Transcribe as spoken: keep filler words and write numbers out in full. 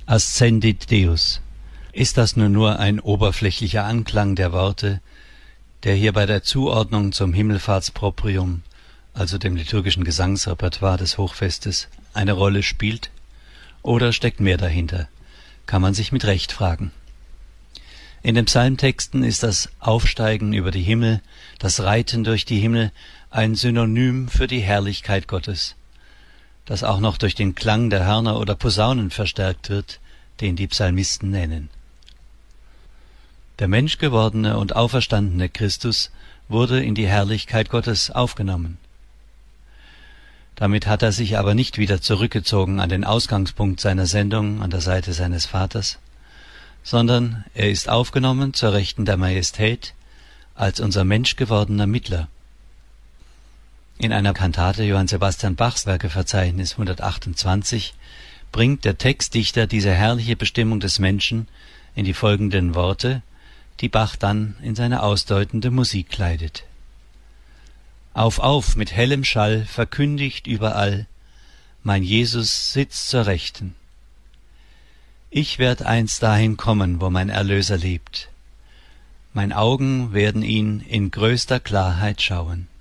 Ascendit Deus. Ist das nun nur ein oberflächlicher Anklang der Worte, der hier bei der Zuordnung zum Himmelfahrtsproprium, also dem liturgischen Gesangsrepertoire des Hochfestes, eine Rolle spielt? Oder steckt mehr dahinter? Kann man sich mit Recht fragen. In den Psalmtexten ist das Aufsteigen über die Himmel, das Reiten durch die Himmel, ein Synonym für die Herrlichkeit Gottes, das auch noch durch den Klang der Hörner oder Posaunen verstärkt wird, den die Psalmisten nennen. Der menschgewordene und auferstandene Christus wurde in die Herrlichkeit Gottes aufgenommen. Damit hat er sich aber nicht wieder zurückgezogen an den Ausgangspunkt seiner Sendung an der Seite seines Vaters, sondern er ist aufgenommen zur Rechten der Majestät als unser menschgewordener Mittler. In einer Kantate Johann Sebastian Bachs Werkeverzeichnis hundertachtundzwanzig bringt der Textdichter diese herrliche Bestimmung des Menschen in die folgenden Worte, die Bach dann in seine ausdeutende Musik kleidet. Auf, auf, mit hellem Schall, verkündigt überall, mein Jesus sitzt zur Rechten. Ich werd einst dahin kommen, wo mein Erlöser lebt. Mein Augen werden ihn in größter Klarheit schauen.